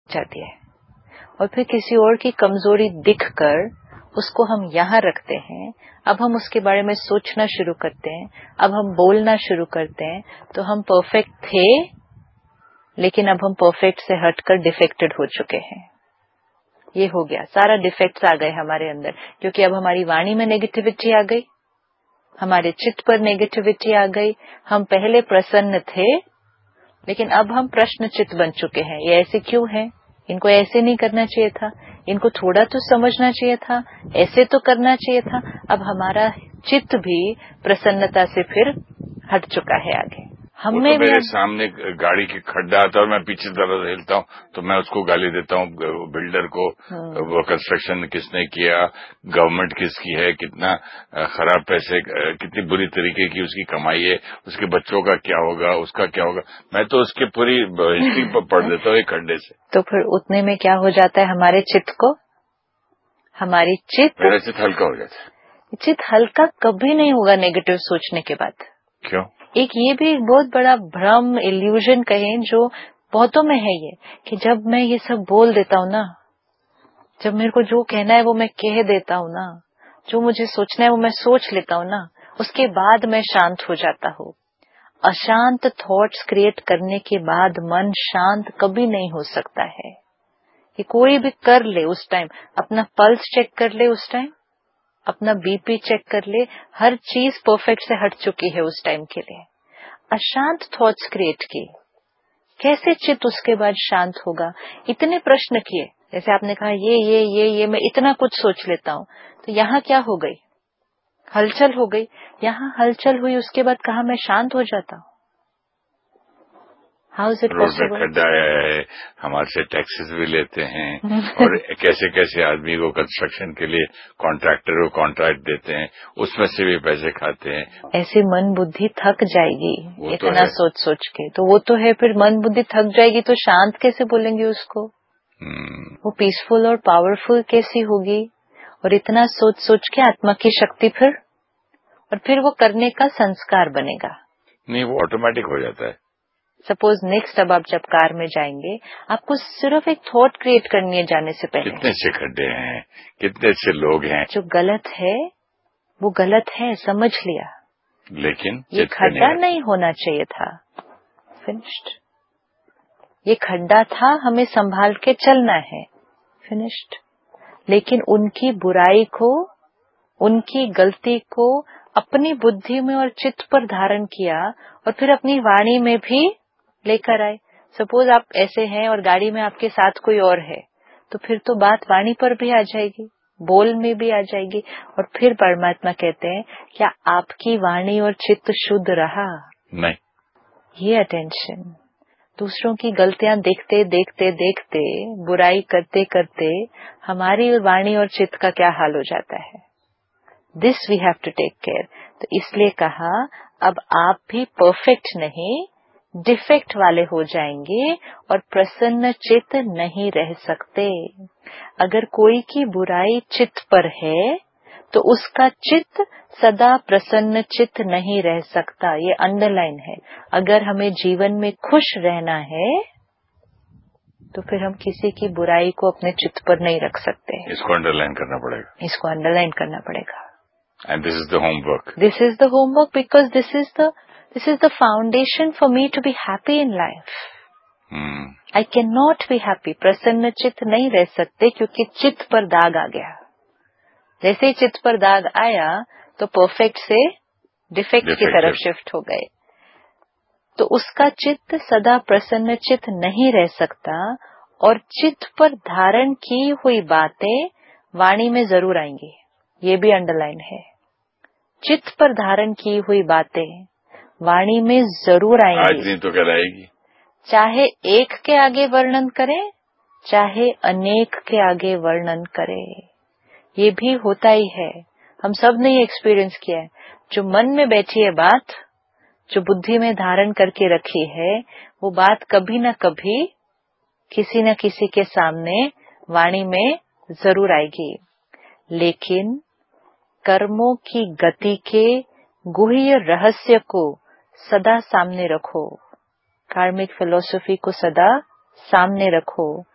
जाती है और फिर किसी और की कमजोरी दिखकर उसको हम यहाँ रखते हैं। अब हम उसके बारे में सोचना शुरू करते हैं, अब हम बोलना शुरू करते हैं, तो हम परफेक्ट थे लेकिन अब हम परफेक्ट से हटकर डिफेक्टेड हो चुके हैं। ये हो गया, सारा डिफेक्ट्स आ गए हमारे अंदर, क्योंकि अब हमारी वाणी में नेगेटिविटी आ गई, हमारे चित्त पर नेगेटिविटी आ गई। हम पहले प्रसन्न थे लेकिन अब हम प्रश्न चित्त बन चुके हैं। ये ऐसे क्यों है, इनको ऐसे नहीं करना चाहिए था, इनको थोड़ा तो समझना चाहिए था, ऐसे तो करना चाहिए था। अब हमारा चित्त भी प्रसन्नता से फिर हट चुका है आगे। वो तो मेरे सामने गाड़ी के खड्डा आता है और मैं पीछे तरफ हिलता हूँ तो मैं उसको गाली देता हूँ, बिल्डर को। वो कंस्ट्रक्शन किसने किया, गवर्नमेंट किसकी है, कितना खराब पैसे, कितनी बुरी तरीके की उसकी कमाई है, उसके बच्चों का क्या होगा, उसका क्या होगा। मैं तो उसकी पूरी हिस्ट्री पढ़ देता हूँ एक खड्डे से। तो फिर उतने में क्या हो जाता है हमारे चित्त को, हमारी चित्त, मेरा चित्त हल्का हो जाता है। चित्त हल्का कभी नहीं होगा नेगेटिव सोचने के बाद। क्यों? एक ये भी एक बहुत बड़ा भ्रम, इल्यूजन कहें, जो बहुतों में है ये, कि जब मैं ये सब बोल देता हूँ ना, जब मेरे को जो कहना है वो मैं कह देता हूँ ना, जो मुझे सोचना है वो मैं सोच लेता हूँ ना, उसके बाद मैं शांत हो जाता हूँ। अशांत थॉट्स क्रिएट करने के बाद मन शांत कभी नहीं हो सकता है। कि कोई भी कर ले उस टाइम, अपना पल्स चेक कर ले उस टाइम, अपना बीपी चेक कर ले, हर चीज परफेक्ट से हट चुकी है उस टाइम के लिए। अशांत थॉट्स क्रिएट की, कैसे चित्त उसके बाद शांत होगा? इतने प्रश्न किए, जैसे आपने कहा ये मैं इतना कुछ सोच लेता हूँ, तो यहाँ क्या हो गई? हलचल हो गई। यहाँ हलचल हुई, उसके बाद कहा मैं शांत हो जाता हूँ? हाउ इज इट रोड में पॉसिबल? खड्डा आया है, हमारे से टैक्सेस भी लेते हैं और कैसे कैसे आदमी को कंस्ट्रक्शन के लिए कॉन्ट्रैक्टर को कॉन्ट्रैक्ट देते हैं, उसमें से भी पैसे खाते हैं। ऐसी मन बुद्धि थक जाएगी इतना तो सोच सोच के। तो वो तो है, फिर मन बुद्धि थक जाएगी तो शांत कैसे बोलेंगे उसको? वो पीसफुल और पावरफुल कैसी होगी? और इतना सोच सोच के आत्मा की शक्ति फिर, और फिर वो करने का संस्कार बनेगा नहीं, वो ऑटोमेटिक हो जाता है। सपोज नेक्स्ट, अब आप जब कार में जाएंगे, आपको सिर्फ एक थॉट क्रिएट करनी है जाने से पहले, कितने अच्छे खड्डे हैं, कितने अच्छे लोग हैं। जो गलत है वो गलत है, समझ लिया, लेकिन ये खड्डा नहीं होना चाहिए था। फिनिश्ड। ये खड्डा था, हमें संभाल के चलना है। फिनिश्ड। लेकिन उनकी बुराई को, उनकी गलती को अपनी बुद्धि में और चित्त पर धारण किया और फिर अपनी वाणी में भी लेकर आए। सपोज आप ऐसे हैं और गाड़ी में आपके साथ कोई और है, तो फिर तो बात वाणी पर भी आ जाएगी, बोल में भी आ जाएगी। और फिर परमात्मा कहते हैं, क्या आपकी वाणी और चित्त शुद्ध रहा? नहीं। ये अटेंशन, दूसरों की गलतियां देखते देखते देखते, बुराई करते करते हमारी वाणी और चित्त का क्या हाल हो जाता है। This we have to take care. तो इसलिए कहा, अब आप भी परफेक्ट नहीं, डिफेक्ट वाले हो जाएंगे और प्रसन्न चित्त नहीं रह सकते। अगर कोई की बुराई चित्त पर है तो उसका चित्त सदा प्रसन्न चित्त नहीं रह सकता। ये अंडरलाइन है। अगर हमें जीवन में खुश रहना है तो फिर हम किसी की बुराई को अपने चित्त पर नहीं रख सकते। इसको अंडरलाइन करना पड़ेगा, इसको अंडरलाइन करना पड़ेगा। And this is the homework. This is the homework, because this is the foundation for me to be happy in life. I can not be happy, प्रसन्न चित्त नहीं रह सकते, क्योंकि चित्त पर दाग आ गया। जैसे ही चित्त पर दाग आया तो परफेक्ट से डिफेक्ट की तरफ शिफ्ट हो गए। तो उसका चित्त सदा प्रसन्न चित्त नहीं रह सकता, और चित्त पर धारण की हुई बातें वाणी में जरूर आएंगी। ये भी अंडरलाइन है। चित्त पर धारण की हुई बातें वाणी में जरूर आएंगी। आज नहीं तो कल आएगी। चाहे एक के आगे वर्णन करें, चाहे अनेक के आगे वर्णन करें, ये भी होता ही है। हम सब ने ये एक्सपीरियंस किया है। जो मन में बैठी है बात, जो बुद्धि में धारण करके रखी है, वो बात कभी न कभी किसी न किसी के सामने वाणी में जरूर आएगी। लेकिन कर्मों की गति के गुह्य रहस्य को सदा सामने रखो, कार्मिक फिलॉसफी को सदा सामने रखो,